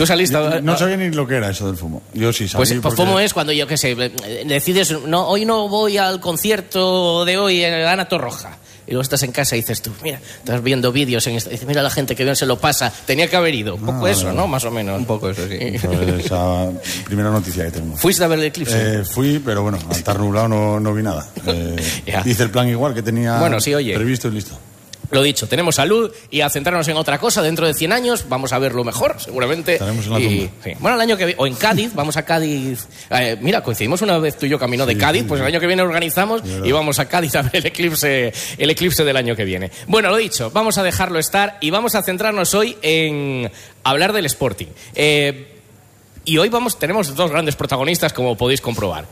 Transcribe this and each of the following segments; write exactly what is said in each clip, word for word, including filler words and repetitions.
¿Tú saliste? No, no sabía ni lo que era eso del fumo. Yo sí sabía. Pues, pues porque... fumo es cuando, yo qué sé, decides, no, hoy no voy al concierto de hoy en Ana Torroja. Y luego estás en casa y dices tú, mira, estás viendo vídeos en esto, dices, mira la gente que bien se lo pasa, tenía que haber ido. Un poco ah, eso, bueno. ¿no? Más o menos. Un poco eso, sí. Pues esa primera noticia que tengo. ¿Fuiste a ver el eclipse? Eh, fui, pero bueno, al estar nublado no, no vi nada. Eh, yeah. Hice el plan igual que tenía bueno, sí, oye. previsto y listo. Lo dicho, tenemos salud y a centrarnos en otra cosa. Dentro de cien años vamos a verlo mejor, seguramente. Estaremos en la y, sí. Bueno, el año que viene, o en Cádiz, vamos a Cádiz. Eh, mira, coincidimos una vez tú y yo camino sí, de Cádiz, pues sí. El año que viene organizamos y vamos a Cádiz a ver el eclipse, el eclipse del año que viene. Bueno, lo dicho, vamos a dejarlo estar y vamos a centrarnos hoy en hablar del Sporting. Eh, y hoy vamos, tenemos dos grandes protagonistas, como podéis comprobar.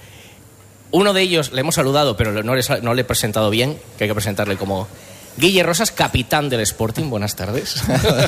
Uno de ellos le hemos saludado, pero no le, no le he presentado bien, que hay que presentarle como... Guille Rosas, capitán del Sporting. Buenas tardes.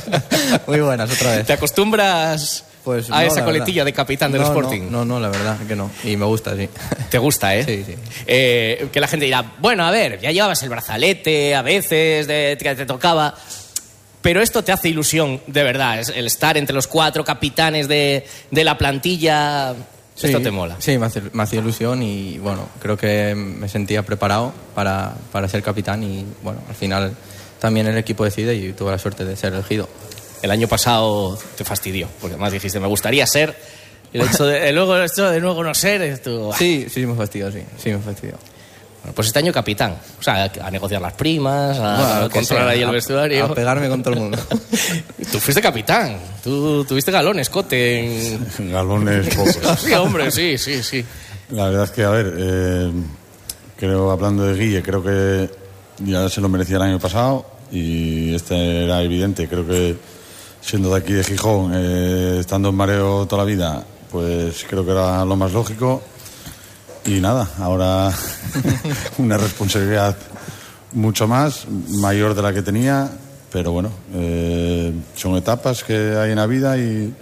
Muy buenas, otra vez. ¿Te acostumbras pues no, a esa coletilla de capitán del no, Sporting? No, no, no, la verdad que no. Y me gusta, sí. ¿Te gusta, eh? Sí, sí. eh que la gente dirá, bueno, a ver, ya llevabas el brazalete a veces, de, que te tocaba... Pero esto te hace ilusión, de verdad. El estar entre los cuatro capitanes de, de la plantilla... Sí, esto te mola. Sí, me hace, me hace ilusión y bueno, creo que me sentía preparado para, para ser capitán y bueno, al final también el equipo decide y tuve la suerte de ser elegido. El año pasado te fastidió, porque además dijiste, me gustaría ser, y el hecho de, luego el hecho de luego no ser, esto... Sí, sí me fastidió, sí, sí me fastidió. Bueno, pues este año capitán, o sea, a negociar las primas, a, bueno, a controlar ahí el vestuario. A pegarme con todo el mundo. Tú fuiste capitán, tú tuviste galones, Cote. En... Galones pocos. Sí, hombre, sí, sí, sí. La verdad es que, a ver, eh, creo, hablando de Guille, creo que ya se lo merecía el año pasado y este era evidente. Creo que siendo de aquí de Gijón, eh, estando en Mareo toda la vida, pues creo que era lo más lógico. Y nada, ahora una responsabilidad mucho más, mayor de la que tenía, pero bueno, eh, son etapas que hay en la vida y,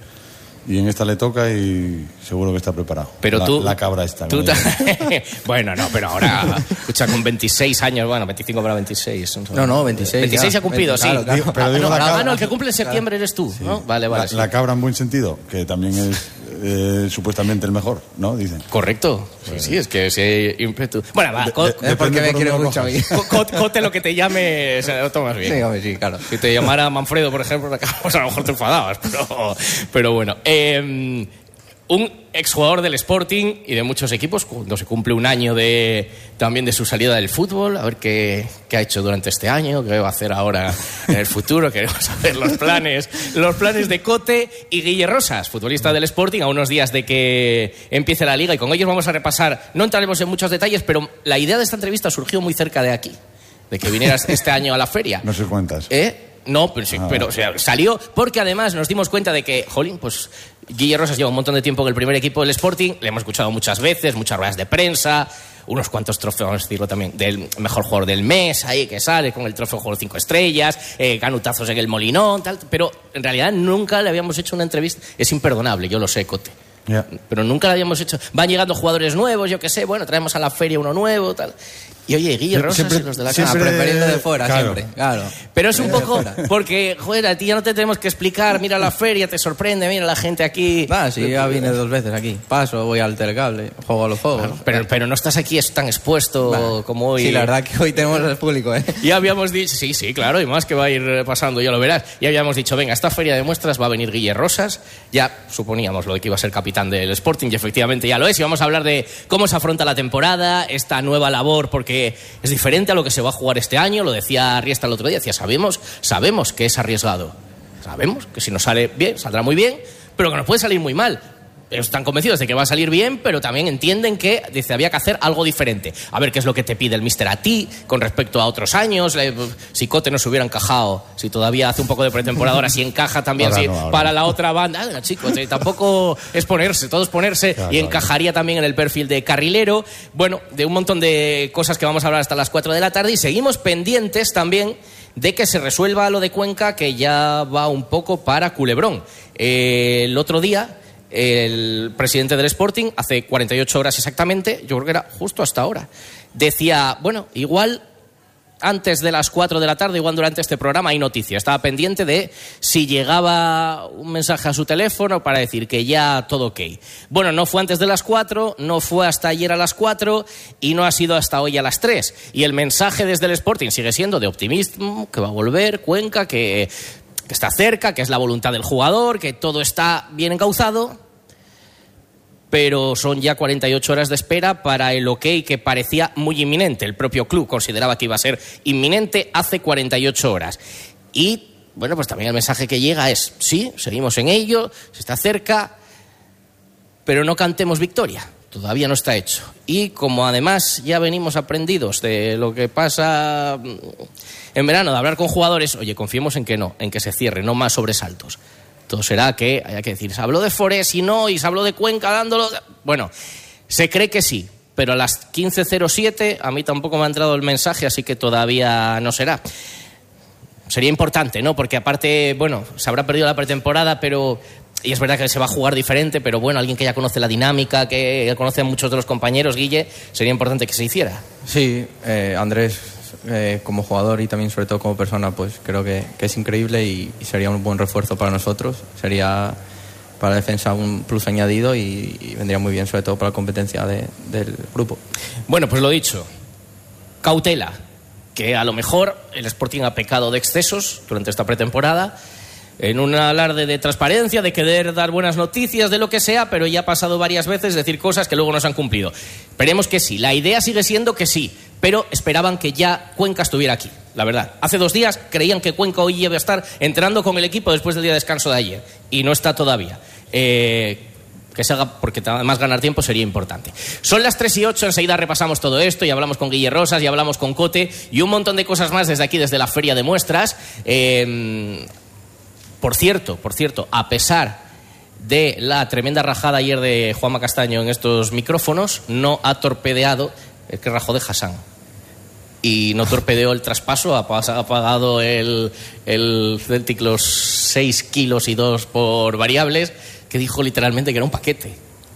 y en esta le toca y seguro que está preparado. Pero la, tú... La cabra está. Tú ta... bueno, no, pero ahora, escucha, con veintiséis años, bueno, veinticinco para veintiséis. No, no, veintiséis. veintiséis ya ha cumplido, veinte, claro, sí. Claro. Pero digo ah, no, la cabra... ah, no, el que cumple en septiembre eres tú, sí. ¿No? Vale, vale. La, sí. la cabra en buen sentido, que también es... Eh, supuestamente el mejor, ¿no? Dicen. Correcto. Sí, sí, es que si ímpetu. Bueno, va, de, de, es porque me quiere mucho a mí. Cote lo que te llame, o sea, lo tomas bien. Sí, hombre, sí, claro. Si te llamara Manfredo, por ejemplo, pues a lo mejor te enfadabas, pero, pero bueno. Eh, un exjugador del Sporting y de muchos equipos, cuando se cumple un año de también de su salida del fútbol, a ver qué, qué ha hecho durante este año, qué va a hacer ahora en el futuro, queremos saber los planes, los planes de Cote y Guille Rosas, futbolista del Sporting, a unos días de que empiece la Liga, y con ellos vamos a repasar, no entraremos en muchos detalles, pero la idea de esta entrevista surgió muy cerca de aquí, de que vinieras este año a la feria. No sé cuántas. ¿Eh? No, pero sí, ah, pero o sea, salió porque además nos dimos cuenta de que, jolín, pues Guille Rosas lleva un montón de tiempo en el primer equipo del Sporting, le hemos escuchado muchas veces, muchas ruedas de prensa, unos cuantos trofeos, vamos a decirlo también, del mejor jugador del mes, ahí que sale con el trofeo jugador cinco estrellas, eh, canutazos en el Molinón, tal, pero en realidad nunca le habíamos hecho una entrevista, es imperdonable, yo lo sé, Cote. Yeah. Pero nunca la habíamos hecho. Van llegando jugadores nuevos, yo qué sé, bueno, traemos a la feria uno nuevo, tal. Y oye, Guille Rosas siempre, y los de la casa. Siempre preferiendo de fuera, claro. siempre, claro. Pero es un poco porque, joder, a ti ya no te tenemos que explicar, mira la feria, te sorprende, mira la gente aquí. Ah, sí, ya vine dos veces aquí. Paso, voy al telecable, juego a los juegos. Claro, pero, pero no estás aquí es tan expuesto bah, como hoy. Sí, la verdad que hoy tenemos el público, ¿eh? Ya habíamos dicho, sí, sí, claro, y más que va a ir pasando, ya lo verás. Ya habíamos dicho, venga, esta feria de muestras va a venir Guille Rosas. Ya suponíamos lo de que iba a ser capitán del Sporting y efectivamente ya lo es. Y vamos a hablar de cómo se afronta la temporada, esta nueva labor, porque es diferente a lo que se va a jugar este año. Lo decía Riesta el otro día, decía, sabemos, sabemos que es arriesgado. Sabemos que si nos sale bien, saldrá muy bien, pero que nos puede salir muy mal. Están convencidos de que va a salir bien, pero también entienden que dice, había que hacer algo diferente. A ver qué es lo que te pide el míster a ti con respecto a otros años. Si Cote no se hubiera encajado, si todavía hace un poco de pretemporada, ahora si encaja también ahora sí, no, ahora para no. La otra banda. Ah, chicos, eh, tampoco es ponerse, todo es ponerse claro, y encajaría también en el perfil de carrilero. Bueno, de un montón de cosas que vamos a hablar hasta las cuatro de la tarde y seguimos pendientes también de que se resuelva lo de Cuenca, que ya va un poco para Culebrón. Eh, el otro día el presidente del Sporting, hace cuarenta y ocho horas exactamente, yo creo que era justo hasta ahora, decía, bueno, igual antes de las cuatro de la tarde, igual durante este programa, hay noticia. Estaba pendiente de si llegaba un mensaje a su teléfono para decir que ya todo ok. Bueno, no fue antes de las cuatro, no fue hasta ayer a las cuatro y no ha sido hasta hoy a las tres. Y el mensaje desde el Sporting sigue siendo de optimismo, que va a volver Cuenca, que, que está cerca, que es la voluntad del jugador, que todo está bien encauzado. Pero son ya cuarenta y ocho horas de espera para el ok que parecía muy inminente. El propio club consideraba que iba a ser inminente hace cuarenta y ocho horas. Y, bueno, pues también el mensaje que llega es, sí, seguimos en ello, se está cerca, pero no cantemos victoria. Todavía no está hecho. Y como además ya venimos aprendidos de lo que pasa en verano, de hablar con jugadores, oye, confiemos en que no, en que se cierre, no más sobresaltos. Todo será que haya que decir, se habló de Forés y no, y se habló de Cuenca dándolo... Bueno, se cree que sí, pero a las quince cero siete a mí tampoco me ha entrado el mensaje, así que todavía no será. Sería importante, ¿no? Porque aparte, bueno, se habrá perdido la pretemporada, pero... Y es verdad que se va a jugar diferente, pero bueno, alguien que ya conoce la dinámica, que ya conoce a muchos de los compañeros, Guille, sería importante que se hiciera. Sí, eh, Andrés... Eh, como jugador y también sobre todo como persona, pues creo que, que es increíble y, y sería un buen refuerzo para nosotros, sería para la defensa un plus añadido y, y vendría muy bien sobre todo para la competencia de, del grupo. Bueno, pues lo dicho, cautela, que a lo mejor el Sporting ha pecado de excesos durante esta pretemporada, en un alarde de transparencia, de querer dar buenas noticias, de lo que sea, pero ya ha pasado varias veces decir cosas que luego no se han cumplido. Esperemos que sí. La idea sigue siendo que sí, pero esperaban que ya Cuenca estuviera aquí, la verdad. Hace dos días creían que Cuenca hoy iba a estar entrenando con el equipo después del día de descanso de ayer, y no está todavía. Eh... que se haga, porque además ganar tiempo sería importante. Son las tres y ocho, enseguida repasamos todo esto y hablamos con Guille Rosas y hablamos con Cote y un montón de cosas más desde aquí, desde la Feria de Muestras. Eh, por cierto, por cierto, a pesar de la tremenda rajada ayer de Juanma Castaño en estos micrófonos, no ha torpedeado el que rajó de Hassan. Y no torpedeó el traspaso, ha pagado el, el Celtic los seis kilos y dos por variables, que dijo literalmente que era un paquete.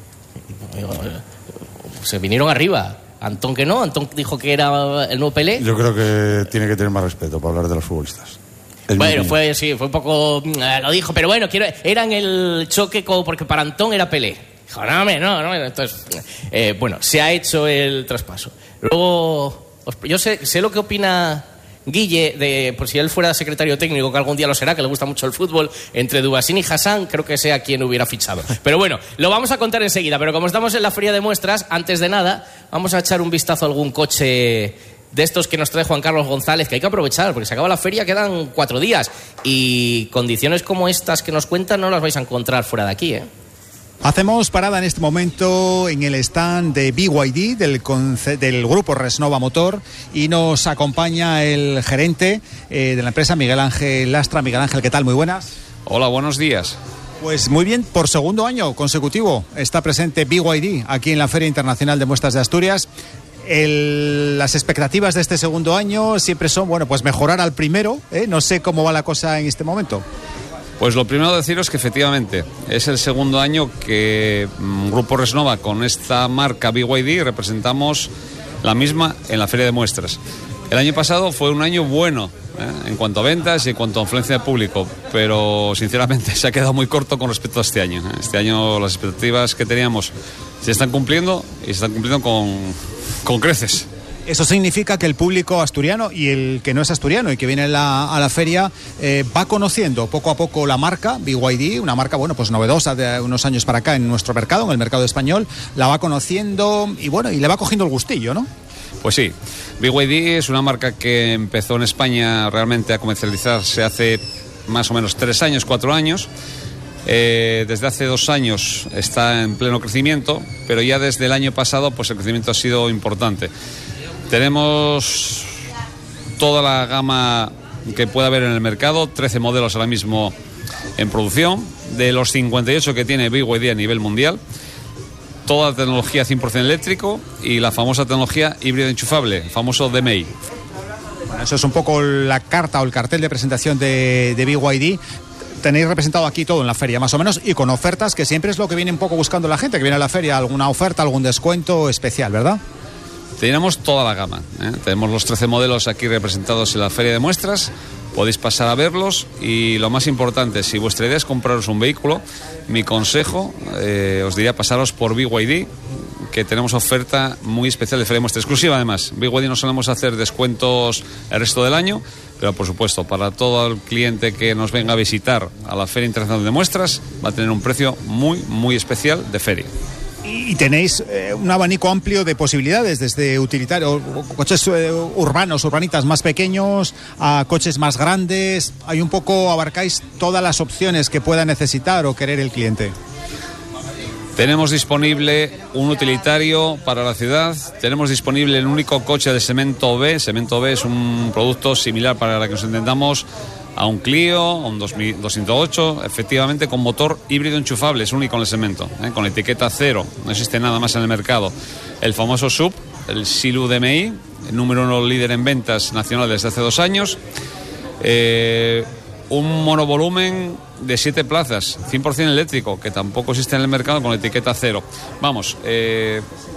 Se vinieron arriba. Antón que no, Antón dijo que era el nuevo Pelé. Yo creo que tiene que tener más respeto para hablar de los futbolistas. Es bueno, fue sí, fue un poco... Eh, lo dijo, pero bueno, quiero, era en el choque como porque para Antón era Pelé. Dijo, no, hombre, no, no. Entonces, eh, bueno, se ha hecho el traspaso. Luego, yo sé, sé lo que opina Guille, de, por si él fuera secretario técnico, que algún día lo será, que le gusta mucho el fútbol, entre Dubasín y Hassan, creo que sea quien hubiera fichado. Pero bueno, lo vamos a contar enseguida. Pero como estamos en la Feria de Muestras, antes de nada, vamos a echar un vistazo a algún coche de estos que nos trae Juan Carlos González, que hay que aprovechar, porque se acaba la feria, quedan cuatro días. Y condiciones como estas que nos cuentan no las vais a encontrar fuera de aquí, ¿eh? Hacemos parada en este momento en el stand de B Y D del, del grupo Resnova Motor y nos acompaña el gerente eh, de la empresa, Miguel Ángel Lastra. Miguel Ángel, ¿qué tal? Muy buenas. Hola, buenos días. Pues muy bien, por segundo año consecutivo está presente B Y D aquí en la Feria Internacional de Muestras de Asturias. El, las expectativas de este segundo año siempre son, bueno, pues mejorar al primero, ¿eh? No sé cómo va la cosa en este momento. Pues lo primero deciros que efectivamente es el segundo año que um, Grupo Resnova con esta marca B Y D representamos la misma en la Feria de Muestras. El año pasado fue un año bueno ¿eh? en cuanto a ventas y en cuanto a influencia de público, pero sinceramente se ha quedado muy corto con respecto a este año. Este año las expectativas que teníamos se están cumpliendo y se están cumpliendo con, con creces. Eso significa que el público asturiano y el que no es asturiano y que viene a la, a la feria eh, va conociendo poco a poco la marca B Y D, una marca, bueno, pues novedosa de unos años para acá en nuestro mercado, en el mercado español, la va conociendo y bueno, y le va cogiendo el gustillo, ¿no? Pues sí, B Y D es una marca que empezó en España realmente a comercializarse hace más o menos tres años, cuatro años. Eh, desde hace dos años está en pleno crecimiento, pero ya desde el año pasado pues el crecimiento ha sido importante. Tenemos toda la gama que puede haber en el mercado, trece modelos ahora mismo en producción, de los cincuenta y ocho que tiene B Y D a nivel mundial, toda la tecnología cien por ciento eléctrico y la famosa tecnología híbrido enchufable, el famoso D M I. Bueno, eso es un poco la carta o el cartel de presentación de, de B Y D. Tenéis representado aquí todo en la feria, más o menos, y con ofertas, que siempre es lo que viene un poco buscando la gente, que viene a la feria, alguna oferta, algún descuento especial, ¿verdad? Tenemos toda la gama, ¿eh? Tenemos los trece modelos aquí representados en la feria de muestras. Podéis pasar a verlos y lo más importante, si vuestra idea es compraros un vehículo, mi consejo eh, os diría pasaros por B Y D, que tenemos oferta muy especial de feria de muestra exclusiva. Además, B Y D no solemos hacer descuentos el resto del año, pero por supuesto para todo el cliente que nos venga a visitar a la Feria Internacional de Muestras va a tener un precio muy muy especial de feria. Y tenéis eh, un abanico amplio de posibilidades, desde utilitarios, coches eh, urbanos, urbanitas más pequeños, a coches más grandes. Hay un poco, abarcáis todas las opciones que pueda necesitar o querer el cliente. Tenemos disponible un utilitario para la ciudad, tenemos disponible el único coche de Cemento B. Cemento B es un producto similar, para que nos entendamos, a un Clio, a un doscientos ocho, efectivamente con motor híbrido enchufable, es único en el Cemento, ¿eh? Con etiqueta cero, no existe nada más en el mercado. El famoso S U V, el Silu D M I, el número uno líder en ventas nacional desde hace dos años. Eh, un monovolumen de siete plazas, cien por ciento eléctrico, que tampoco existe en el mercado, con etiqueta cero. Vamos, eh,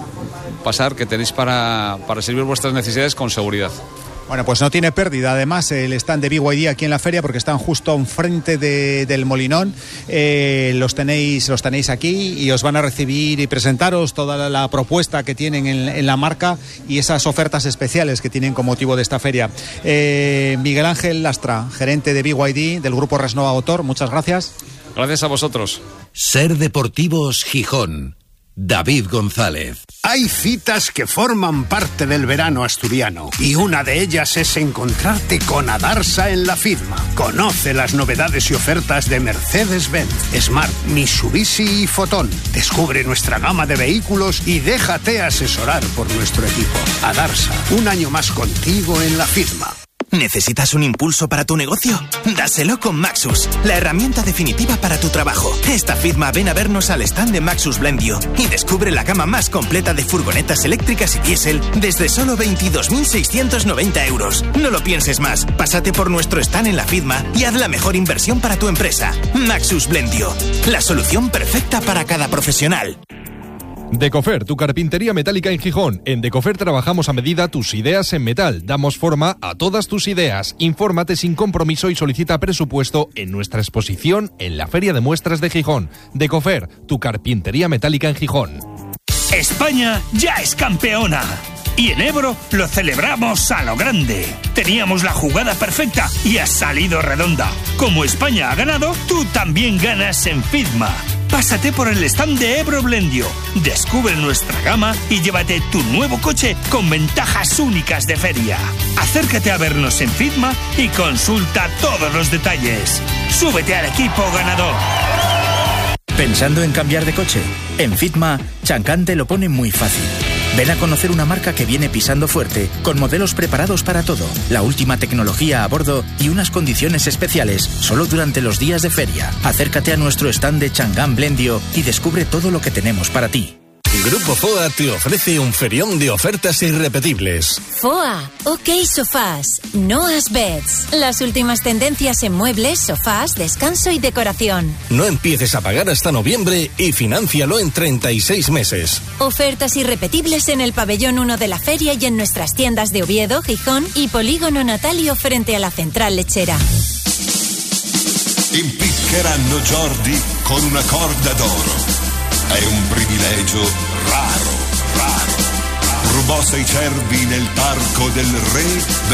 pasar que tenéis para, para servir vuestras necesidades con seguridad. Bueno, pues no tiene pérdida, además, el stand de B Y D aquí en la feria, porque están justo enfrente de, del Molinón. Eh, los tenéis los tenéis aquí y os van a recibir y presentaros toda la, la propuesta que tienen en, en la marca y esas ofertas especiales que tienen con motivo de esta feria. Eh, Miguel Ángel Lastra, gerente de B Y D del grupo Resnova Motor, muchas gracias. Gracias a vosotros. Ser Deportivos Gijón. David González. Hay citas que forman parte del verano asturiano y una de ellas es encontrarte con Adarsa en la firma. Conoce las novedades y ofertas de Mercedes-Benz, Smart, Mitsubishi y Fotón. Descubre nuestra gama de vehículos y déjate asesorar por nuestro equipo. Adarsa, un año más contigo en la firma. ¿Necesitas un impulso para tu negocio? Dáselo con Maxus, la herramienta definitiva para tu trabajo. Esta firma ven a vernos al stand de Maxus Blendio y descubre la gama más completa de furgonetas eléctricas y diésel desde solo veintidós mil seiscientos noventa euros. No lo pienses más, pásate por nuestro stand en la firma y haz la mejor inversión para tu empresa. Maxus Blendio, la solución perfecta para cada profesional. Decofer, tu carpintería metálica en Gijón. En Decofer trabajamos a medida tus ideas en metal. Damos forma a todas tus ideas. Infórmate sin compromiso y solicita presupuesto en nuestra exposición en la Feria de Muestras de Gijón. Decofer, tu carpintería metálica en Gijón. España ya es campeona. Y en Ebro lo celebramos a lo grande. Teníamos la jugada perfecta y ha salido redonda. Como España ha ganado, tú también ganas en Fitma. Pásate por el stand de Ebro Blendio, descubre nuestra gama y llévate tu nuevo coche con ventajas únicas de feria. Acércate a vernos en Fitma y consulta todos los detalles. Súbete al equipo ganador. ¿Pensando en cambiar de coche? En Fitma, Chancán te lo pone muy fácil. Ven a conocer una marca que viene pisando fuerte, con modelos preparados para todo, la última tecnología a bordo y unas condiciones especiales solo durante los días de feria. Acércate a nuestro stand de Changán Blendio y descubre todo lo que tenemos para ti. Grupo F O A te ofrece un ferión de ofertas irrepetibles. F O A, OK Sofás, Noah's Beds. Las últimas tendencias en muebles, sofás, descanso y decoración. No empieces a pagar hasta noviembre y financialo en treinta y seis meses. Ofertas irrepetibles en el pabellón uno de la feria y en nuestras tiendas de Oviedo, Gijón y Polígono Natalio frente a la central lechera. Impiccheranno Jordi con una corda d'oro. È un privilegio raro, raro. Rubò sei cervi nel parco del re